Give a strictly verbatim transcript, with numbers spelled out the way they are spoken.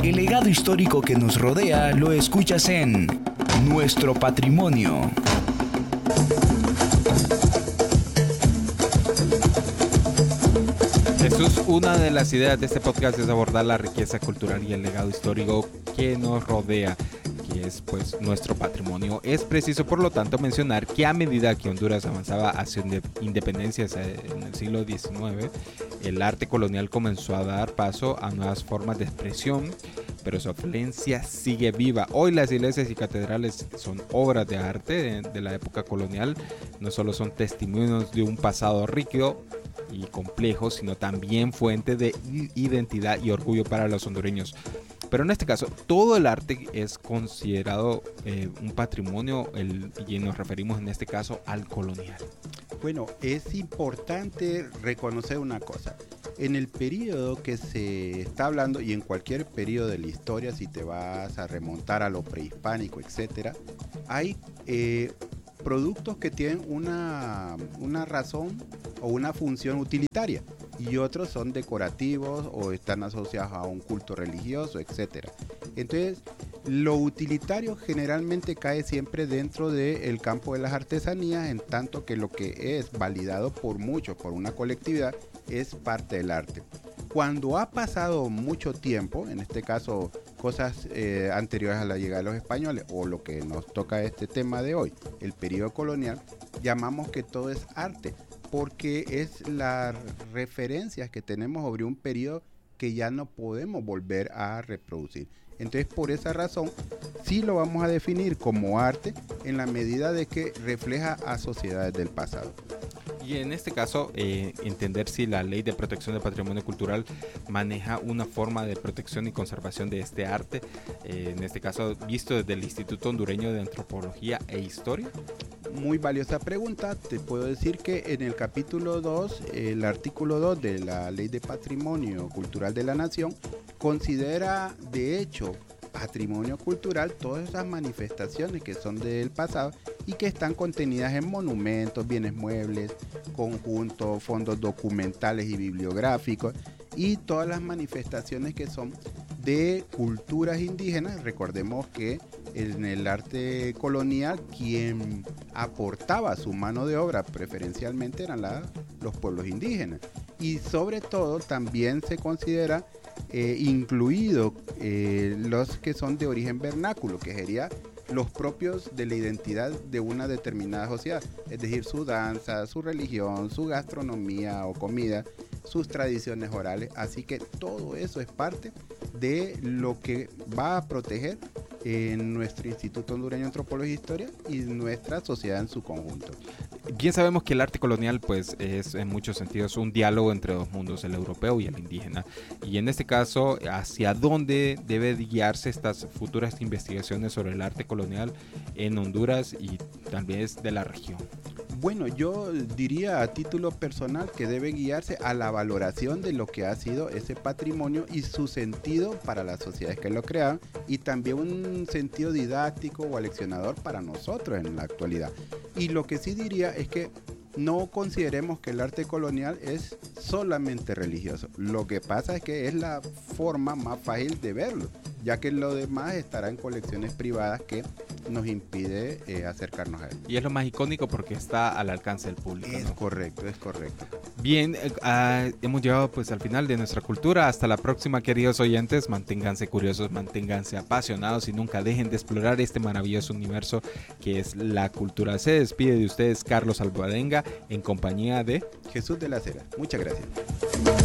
El legado histórico que nos rodea lo escuchas en Nuestro Patrimonio. Jesús, una de las ideas de este podcast es abordar la riqueza cultural y el legado histórico que nos rodea, que es pues nuestro patrimonio. Es preciso, por lo tanto, mencionar que a medida que Honduras avanzaba hacia independencia en el siglo diecinueve, el arte colonial comenzó a dar paso a nuevas formas de expresión, pero su influencia sigue viva. Hoy las iglesias y catedrales son obras de arte de, de la época colonial, no solo son testimonios de un pasado rico y complejo, sino también fuente de identidad y orgullo para los hondureños. Pero en este caso, todo el arte es considerado eh, un patrimonio el, y nos referimos en este caso al colonial. Bueno, es importante reconocer una cosa. En el periodo que se está hablando, y en cualquier periodo de la historia, si te vas a remontar a lo prehispánico, etcétera, hay eh, productos que tienen una, una razón o una función utilitaria, y otros son decorativos o están asociados a un culto religioso, etcétera. Entonces, lo utilitario generalmente cae siempre dentro del campo de las artesanías, en tanto que lo que es validado por muchos, por una colectividad, es parte del arte. Cuando ha pasado mucho tiempo, en este caso cosas eh, anteriores a la llegada de los españoles, o lo que nos toca este tema de hoy, el periodo colonial, llamamos que todo es arte, porque es las referencias que tenemos sobre un periodo que ya no podemos volver a reproducir. Entonces, por esa razón, sí lo vamos a definir como arte en la medida de que refleja a sociedades del pasado. Y en este caso, eh, entender si la Ley de Protección del Patrimonio Cultural maneja una forma de protección y conservación de este arte, eh, en este caso visto desde el Instituto Hondureño de Antropología e Historia. Muy valiosa pregunta. Te puedo decir que en el capítulo dos, el artículo dos de la Ley de Patrimonio Cultural de la Nación considera de hecho patrimonio cultural todas esas manifestaciones que son del pasado y que están contenidas en monumentos, bienes muebles, conjuntos, fondos documentales y bibliográficos, y todas las manifestaciones que son de culturas indígenas. Recordemos que en el arte colonial quien aportaba su mano de obra preferencialmente eran la, los pueblos indígenas, y sobre todo también se considera eh, incluido eh, los que son de origen vernáculo, que sería los propios de la identidad de una determinada sociedad, es decir, su danza, su religión, su gastronomía o comida, sus tradiciones orales. Así que todo eso es parte de lo que va a proteger en nuestro Instituto Hondureño de Antropología e Historia y nuestra sociedad en su conjunto. Bien sabemos que el arte colonial pues es en muchos sentidos un diálogo entre dos mundos, el europeo y el indígena, y en este caso, ¿hacia dónde debe guiarse estas futuras investigaciones sobre el arte colonial en Honduras y también de la región? Bueno, yo diría a título personal que debe guiarse a la valoración de lo que ha sido ese patrimonio y su sentido para las sociedades que lo crearon, y también un sentido didáctico o aleccionador para nosotros en la actualidad. Y lo que sí diría es que no consideremos que el arte colonial es solamente religioso. Lo que pasa es que es la forma más fácil de verlo, ya que lo demás estará en colecciones privadas que nos impide eh, acercarnos a él. Y es lo más icónico porque está al alcance del público, Es ¿no? correcto, es correcto. Bien, eh, uh, hemos llegado pues al final de nuestra cultura. Hasta la próxima, queridos oyentes. Manténganse curiosos, manténganse apasionados y nunca dejen de explorar este maravilloso universo que es la cultura. Se despide de ustedes Carlos Alvarenga en compañía de Jesús de la Cera. Muchas gracias.